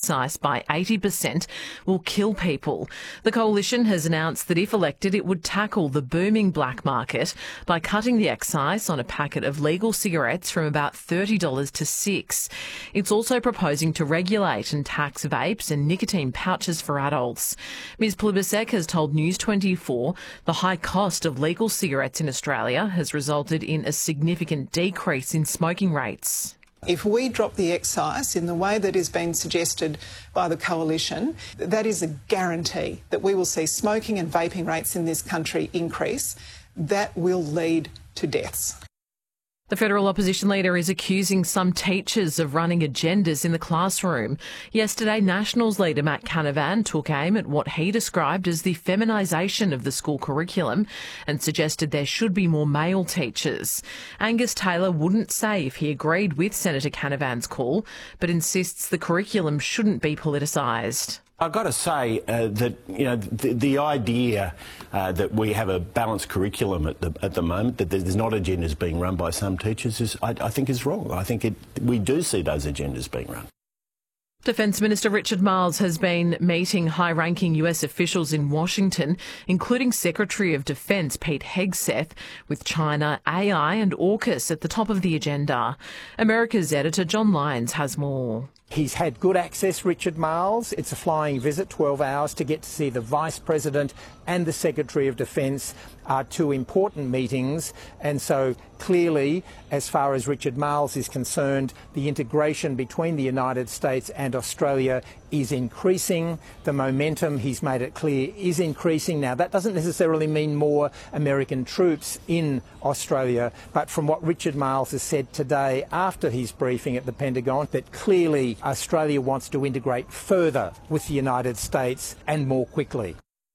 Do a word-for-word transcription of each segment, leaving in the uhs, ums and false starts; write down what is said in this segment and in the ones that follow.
excise by eighty percent will kill people. The coalition has announced that if elected, it would tackle the booming black market by cutting the excise on a packet of legal cigarettes from about thirty dollars to six dollars. It's also proposing to regulate and tax vapes and nicotine pouches for adults. Ms Plibersek has told News twenty-four the high cost of legal cigarettes in Australia has resulted in a significant decrease in smoking rates. If we drop the excise in the way that has been suggested by the coalition, that is a guarantee that we will see smoking and vaping rates in this country increase. That will lead to deaths. The federal opposition leader is accusing some teachers of running agendas in the classroom. Yesterday, Nationals leader Matt Canavan took aim at what he described as the feminisation of the school curriculum and suggested there should be more male teachers. Angus Taylor wouldn't say if he agreed with Senator Canavan's call, but insists the curriculum shouldn't be politicised. I've got to say uh, that you know the, the idea uh, that we have a balanced curriculum at the at the moment, that there's not agendas being run by some teachers, is I, I think is wrong. I think it, we do see those agendas being run. Defence Minister Richard Marles has been meeting high-ranking U S officials in Washington, including Secretary of Defence Pete Hegseth, with China, A I and AUKUS at the top of the agenda. America's editor John Lyons has more. He's had good access, Richard Marles. It's a flying visit, twelve hours, to get to see the Vice President and the Secretary of Defence, are two important meetings. And so clearly, as far as Richard Marles is concerned, the integration between the United States and Australia is increasing. The momentum, he's made it clear, is increasing. Now, that doesn't necessarily mean more American troops in Australia, but from what Richard Marles has said today after his briefing at the Pentagon, that clearly Australia wants to integrate further with the United States and more quickly.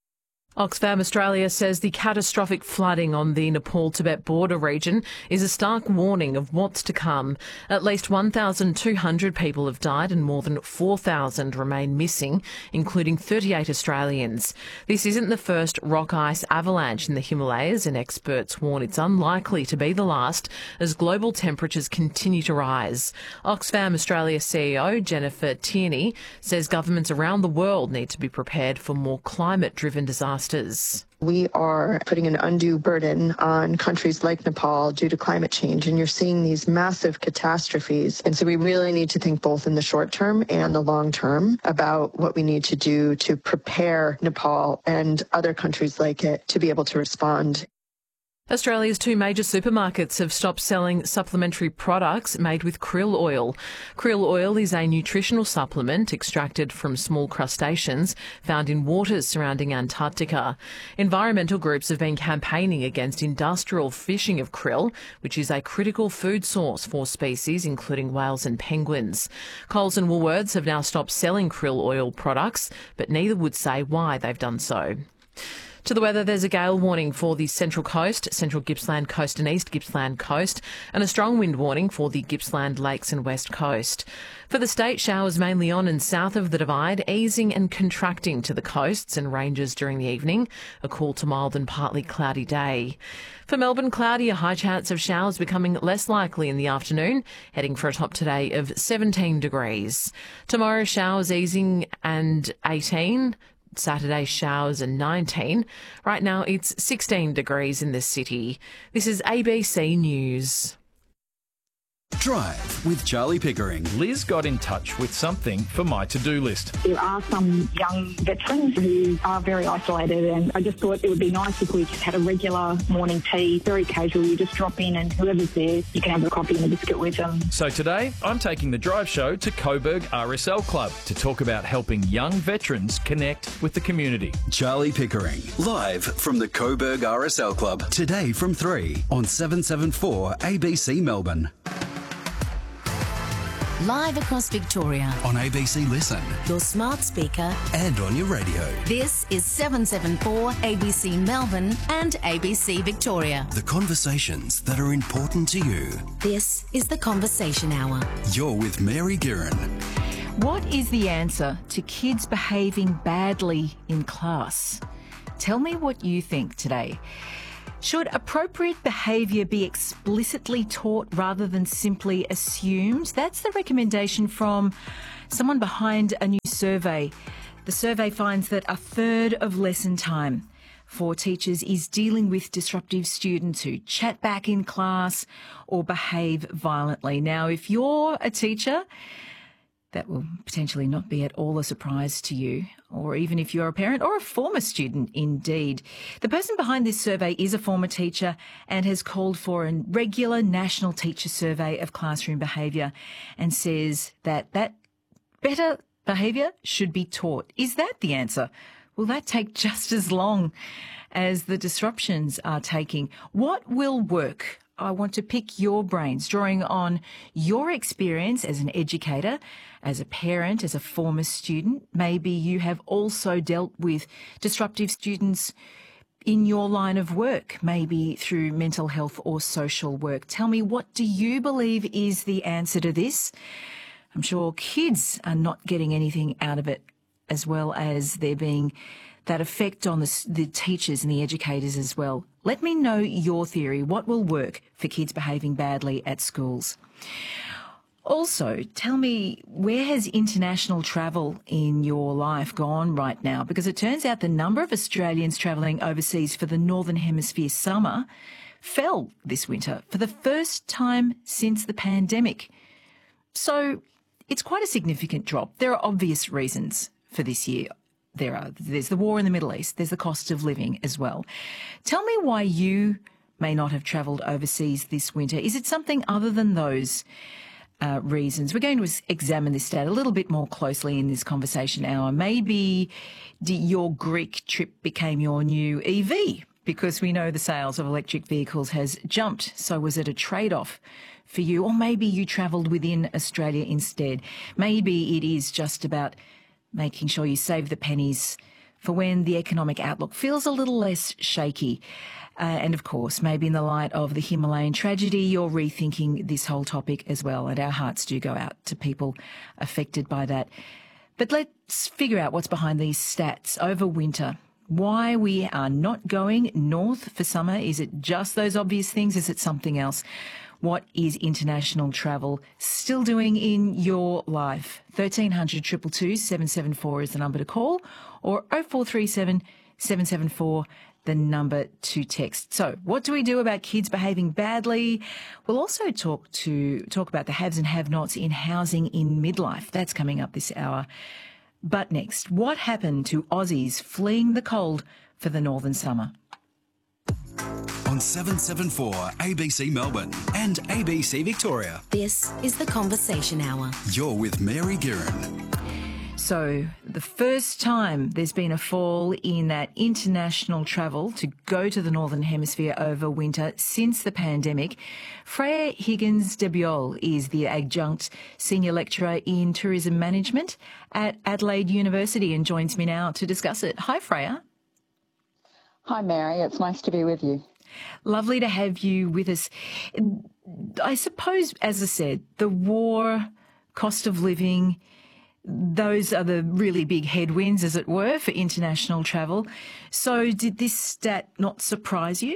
Oxfam Australia says the catastrophic flooding on the Nepal-Tibet border region is a stark warning of what's to come. At least one thousand two hundred people have died and more than four thousand remain missing, including thirty-eight Australians. This isn't the first rock ice avalanche in the Himalayas, and experts warn it's unlikely to be the last as global temperatures continue to rise. Oxfam Australia C E O Jennifer Tierney says governments around the world need to be prepared for more climate-driven disasters. We are putting an undue burden on countries like Nepal due to climate change, and you're seeing these massive catastrophes. And so we really need to think both in the short term and the long term about what we need to do to prepare Nepal and other countries like it to be able to respond. Australia's two major supermarkets have stopped selling supplementary products made with krill oil. Krill oil is a nutritional supplement extracted from small crustaceans found in waters surrounding Antarctica. Environmental groups have been campaigning against industrial fishing of krill, which is a critical food source for species including whales and penguins. Coles and Woolworths have now stopped selling krill oil products, but neither would say why they've done so. To the weather, there's a gale warning for the Central Coast, Central Gippsland Coast and East Gippsland Coast, and a strong wind warning for the Gippsland Lakes and West Coast. For the state, showers mainly on and south of the Divide, easing and contracting to the coasts and ranges during the evening. A cool to mild and partly cloudy day. For Melbourne, cloudy, a high chance of showers becoming less likely in the afternoon, heading for a top today of seventeen degrees. Tomorrow, showers easing and eighteen. Saturday showers and nineteen. Right now it's sixteen degrees in the city. This is A B C News. Drive with Charlie Pickering. Liz got in touch with something for my to-do list. There are some young veterans who are very isolated, and I just thought it would be nice if we just had a regular morning tea, very casual. You just drop in and whoever's there, you can have a coffee and a biscuit with them. So today, I'm taking the drive show to Coburg R S L Club to talk about helping young veterans connect with the community. Charlie Pickering, live from the Coburg R S L Club, today from three on seven seventy-four A B C Melbourne. Live across Victoria. On A B C Listen. Your smart speaker. And on your radio. This is seven seventy-four A B C Melbourne and A B C Victoria. The conversations that are important to you. This is The Conversation Hour. You're with Mary Guerin. What is the answer to kids behaving badly in class? Tell me what you think today. Should appropriate behaviour be explicitly taught rather than simply assumed? That's the recommendation from someone behind a new survey. The survey finds that a third of lesson time for teachers is dealing with disruptive students who chat back in class or behave violently. Now, if you're a teacher, that will potentially not be at all a surprise to you, or even if you're a parent or a former student indeed. The person behind this survey is a former teacher and has called for a regular national teacher survey of classroom behaviour and says that that better behaviour should be taught. Is that the answer? Will that take just as long as the disruptions are taking? What will work? I want to pick your brains, drawing on your experience as an educator, as a parent, as a former student. Maybe you have also dealt with disruptive students in your line of work, maybe through mental health or social work. Tell me, what do you believe is the answer to this? I'm sure kids are not getting anything out of it, as well as there being that effect on the, the teachers and the educators as well. Let me know your theory. What will work for kids behaving badly at schools? Also, tell me, where has international travel in your life gone right now? Because it turns out the number of Australians travelling overseas for the Northern Hemisphere summer fell this winter for the first time since the pandemic. So it's quite a significant drop. There are obvious reasons for this year. There are, there's the war in the Middle East. There's the cost of living as well. Tell me why you may not have travelled overseas this winter. Is it something other than those uh, reasons? We're going to examine this data a little bit more closely in this conversation hour. Maybe your Greek trip became your new E V because we know the sales of electric vehicles has jumped. So was it a trade-off for you? Or maybe you travelled within Australia instead. Maybe it is just about making sure you save the pennies for when the economic outlook feels a little less shaky. Uh, and of course, maybe in the light of the Himalayan tragedy, you're rethinking this whole topic as well. And our hearts do go out to people affected by that. But let's figure out what's behind these stats over winter. Why we are not going north for summer. Is it just those obvious things? Is it something else? What is international travel still doing in your life? thirteen hundred, two two two, seven seven four is the number to call, or oh four three seven, seven seven four, the number to text. So what do we do about kids behaving badly? We'll also talk to talk about the haves and have-nots in housing in midlife. That's coming up this hour. But next, what happened to Aussies fleeing the cold for the northern summer? On seven seven four A B C Melbourne and A B C Victoria. This is the Conversation Hour. You're with Mary Guerin. So the first time there's been a fall in that international travel to go to the Northern Hemisphere over winter since the pandemic. Freya Higgins-Debiol is the adjunct senior lecturer in tourism management at Adelaide University and joins me now to discuss it. Hi, Freya. Hi, Mary. It's nice to be with you. Lovely to have you with us. I suppose, as I said, the war, cost of living, those are the really big headwinds, as it were, for international travel. So did this stat not surprise you?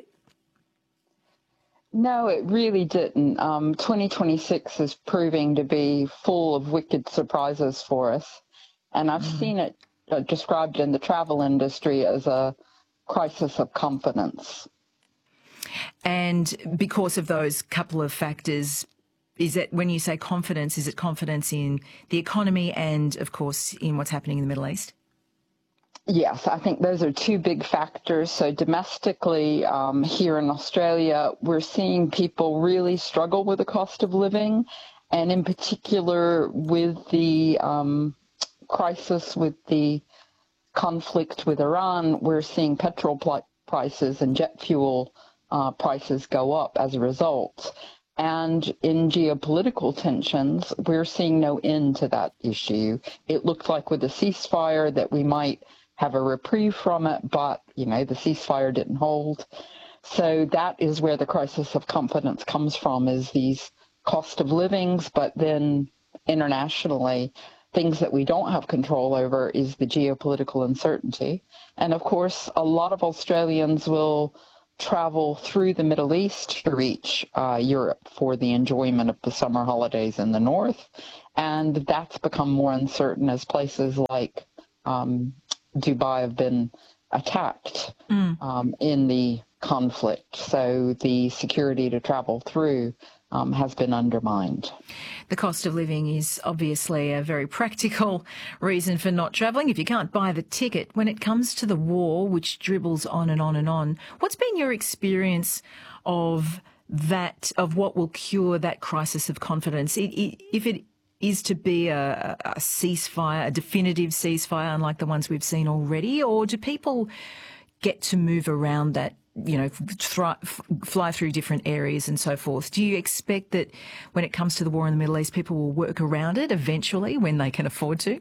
No, it really didn't. Um, twenty twenty-six is proving to be full of wicked surprises for us. And I've mm. seen it uh, described in the travel industry as a crisis of confidence. And because of those couple of factors, is it, when you say confidence, is it confidence in the economy and, of course, in what's happening in the Middle East? Yes, I think those are two big factors. So domestically, um, here in Australia, we're seeing people really struggle with the cost of living, and in particular with the um, crisis with the conflict with Iran, we're seeing petrol pl- prices and jet fuel uh, prices go up as a result. And in geopolitical tensions, we're seeing no end to that issue. It looked like with the ceasefire that we might have a reprieve from it, but, you know, the ceasefire didn't hold. So that is where the crisis of confidence comes from, is these cost of livings, but then internationally, things that we don't have control over is the geopolitical uncertainty. And of course, a lot of Australians will travel through the Middle East to reach uh, Europe for the enjoyment of the summer holidays in the north. And that's become more uncertain as places like um, Dubai have been attacked mm. um, in the conflict. So the security to travel through um, has been undermined. The cost of living is obviously a very practical reason for not travelling. If you can't buy the ticket, when it comes to the war, which dribbles on and on and on, what's been your experience of that, of what will cure that crisis of confidence? It, it, if it is to be a, a ceasefire, a definitive ceasefire, unlike the ones we've seen already, or do people get to move around that, you know, thri- fly through different areas and so forth? Do you expect that when it comes to the war in the Middle East, people will work around it eventually when they can afford to?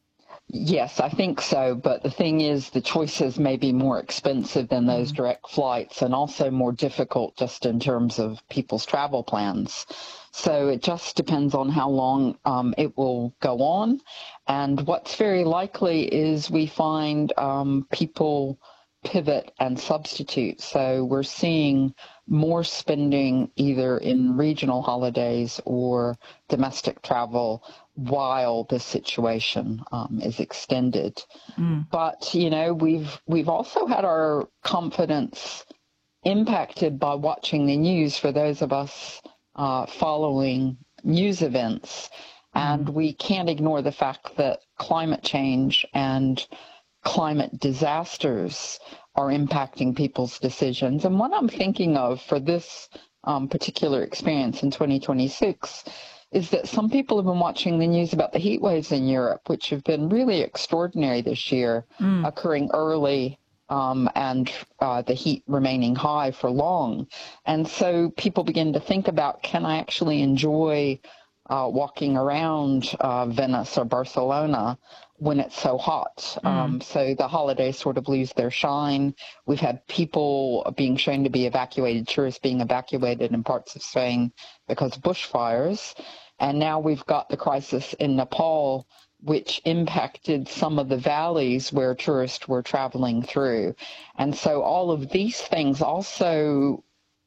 Yes, I think so. But the thing is, the choices may be more expensive than those mm. direct flights, and also more difficult just in terms of people's travel plans. So it just depends on how long um, it will go on. And what's very likely is we find um, people pivot and substitute. So we're seeing more spending either in regional holidays or domestic travel while the situation um, is extended. Mm. But, you know, we've we've also had our confidence impacted by watching the news for those of us uh, following news events. Mm. And we can't ignore the fact that climate change and climate disasters are impacting people's decisions. And what I'm thinking of for this um, particular experience in twenty twenty-six is that some people have been watching the news about the heat waves in Europe, which have been really extraordinary this year, mm. occurring early um, and uh, the heat remaining high for long. And so people begin to think about, can I actually enjoy uh, walking around uh, Venice or Barcelona when it's so hot? Mm. Um, so the holidays sort of lose their shine. We've had people being shown to be evacuated, tourists being evacuated in parts of Spain because of bushfires. And now we've got the crisis in Nepal, which impacted some of the valleys where tourists were traveling through. And so all of these things also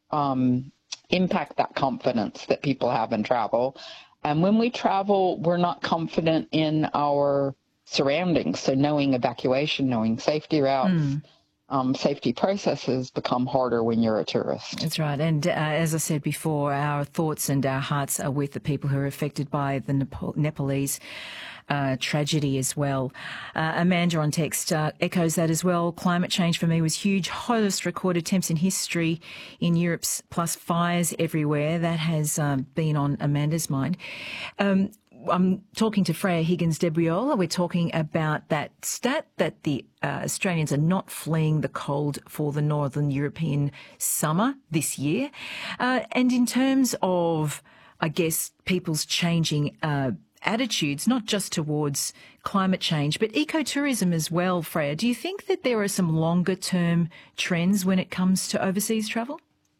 um, impact that confidence that people have in travel. And when we travel, we're not confident in our surroundings. So knowing evacuation, knowing safety routes, mm. um, safety processes become harder when you're a tourist. That's right. And uh, as I said before, our thoughts and our hearts are with the people who are affected by the Nepal- Nepalese uh, tragedy as well. Uh, Amanda on text uh, echoes that as well. Climate change for me was huge. Hottest recorded temps in history in Europe's, plus fires everywhere. That has um, been on Amanda's mind. Um, I'm talking to Freya Higgins-Debriola. We're talking about that stat that the uh, Australians are not fleeing the cold for the Northern European summer this year. Uh, and in terms of, I guess, people's changing uh, attitudes, not just towards climate change, but ecotourism as well, Freya, do you think that there are some longer-term trends when it comes to overseas travel?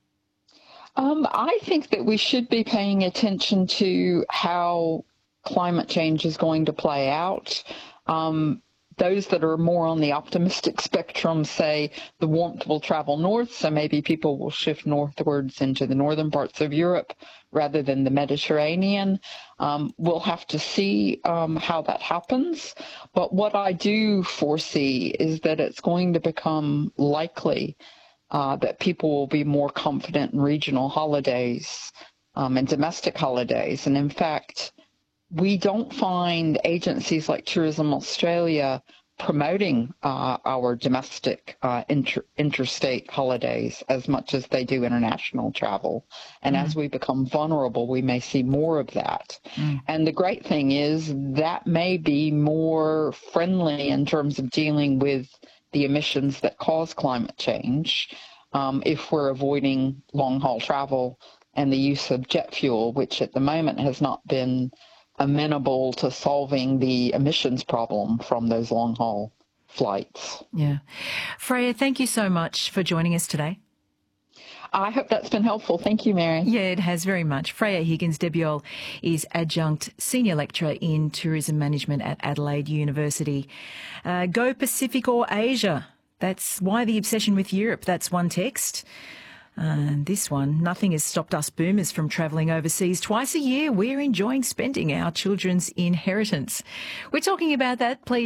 Um, I think that we should be paying attention to how climate change is going to play out. Um, those that are more on the optimistic spectrum say the warmth will travel north, so maybe people will shift northwards into the northern parts of Europe rather than the Mediterranean. Um, we'll have to see um, how that happens. But what I do foresee is that it's going to become likely uh, that people will be more confident in regional holidays um, and domestic holidays. And in fact, we don't find agencies like Tourism Australia promoting uh, our domestic uh, inter- interstate holidays as much as they do international travel. And mm. as we become vulnerable, we may see more of that. Mm. And the great thing is that may be more friendly in terms of dealing with the emissions that cause climate change um, if we're avoiding long-haul travel and the use of jet fuel, which at the moment has not been amenable to solving the emissions problem from those long-haul flights. Yeah. Freya, thank you so much for joining us today. I hope that's been helpful. Thank you, Mary. Yeah, it has very much. Freya Higgins-Debriola is Adjunct Senior Lecturer in Tourism Management at Adelaide University. Uh, go Pacific or Asia? That's why the obsession with Europe. That's one text. And this one, nothing has stopped us boomers from travelling overseas twice a year. We're enjoying spending our children's inheritance. We're talking about that. Please